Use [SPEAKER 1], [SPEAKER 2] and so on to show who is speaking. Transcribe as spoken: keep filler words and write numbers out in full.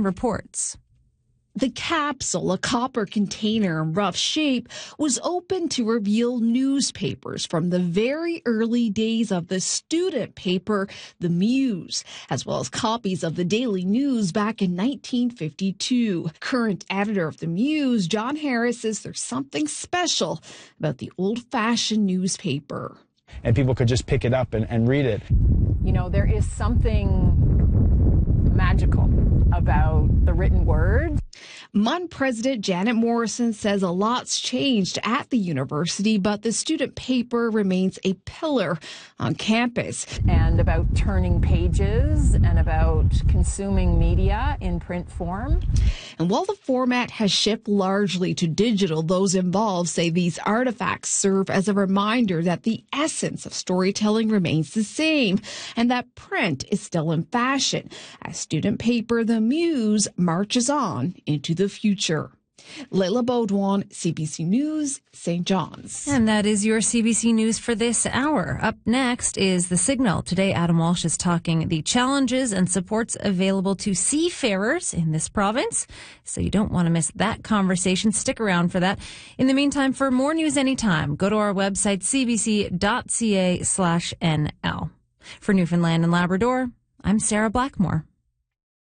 [SPEAKER 1] reports.
[SPEAKER 2] The capsule, a copper container in rough shape, was opened to reveal newspapers from the very early days of the student paper, The Muse, as well as copies of the Daily News back in nineteen fifty-two. Current editor of The Muse, John Harris, says there's something special about the old-fashioned newspaper.
[SPEAKER 3] And people could just pick it up and, and read it.
[SPEAKER 4] You know, there is something magical about the written word.
[SPEAKER 2] M U N President Janet Morrison says a lot's changed at the university, but the student paper remains a pillar on campus.
[SPEAKER 4] And about turning pages and about consuming media in print form.
[SPEAKER 2] And while the format has shifted largely to digital, those involved say these artifacts serve as a reminder that the essence of storytelling remains the same and that print is still in fashion as student paper The Muse marches on into the future. Layla Baudouin, C B C News, Saint John's.
[SPEAKER 1] And that is your C B C News for this hour. Up next is The Signal. Today, Adam Walsh is talking the challenges and supports available to seafarers in this province. So you don't want to miss that conversation. Stick around for that. In the meantime, for more news anytime, go to our website, cbc.ca slash NL. For Newfoundland and Labrador, I'm Sarah Blackmore.